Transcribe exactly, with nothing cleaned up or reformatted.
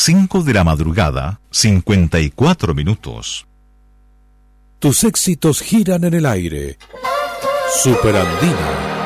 cinco de la madrugada, cincuenta y cuatro minutos. Tus éxitos giran en el aire. Superandina.